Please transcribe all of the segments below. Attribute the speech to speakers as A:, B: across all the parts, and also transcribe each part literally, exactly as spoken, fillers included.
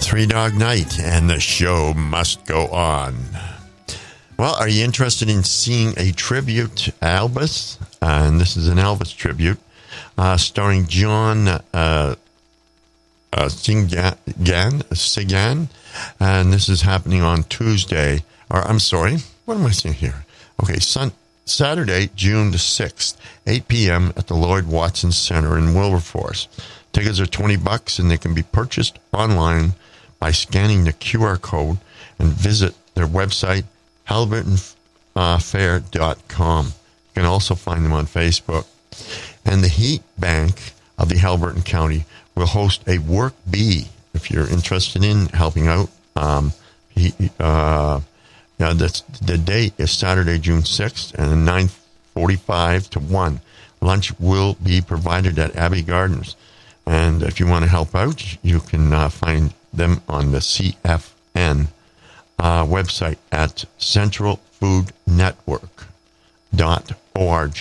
A: Three Dog Night, and the show must go on. Well, are you interested in seeing a tribute to Elvis? Uh, and this is an Elvis tribute uh, starring John uh, uh, Sigan, Sigan, and this is happening on Tuesday. Or I'm sorry, what am I saying here? Okay, sun, Saturday, June the sixth, eight p.m. at the Lloyd Watson Center in Wilberforce. Tickets are twenty bucks, and they can be purchased online by scanning the Q R code and visit their website, Haliburton Fair dot com. You can also find them on Facebook. And the Heat Bank of the Haliburton County will host a work bee if you're interested in helping out. Um, he, uh, yeah, that's, the date is Saturday, June sixth, and nine forty-five to one. Lunch will be provided at Abbey Gardens. And if you want to help out, you can uh, find them on the C F N uh, website at central food network dot org.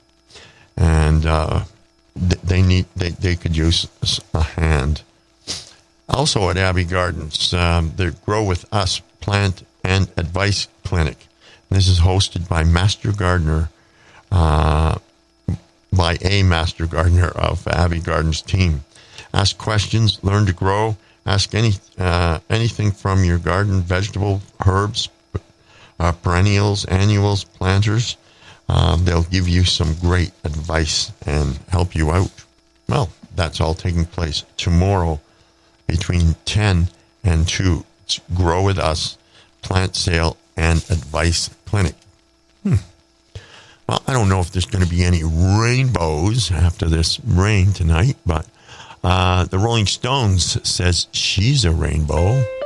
A: And uh, they need they, they could use a hand. Also at Abbey Gardens, um, the Grow With Us Plant and Advice Clinic. This is hosted by Master Gardener, uh, by a Master Gardener of Abbey Gardens team. Ask questions, learn to grow, ask any uh, anything from your garden, vegetable, herbs, uh, perennials, annuals, planters. Uh, they'll give you some great advice and help you out. Well, that's all taking place tomorrow between ten and two. It's Grow With Us, Plant Sale and Advice Clinic. Hmm. Well, I don't know if there's going to be any rainbows after this rain tonight, but uh, the Rolling Stones says she's a rainbow.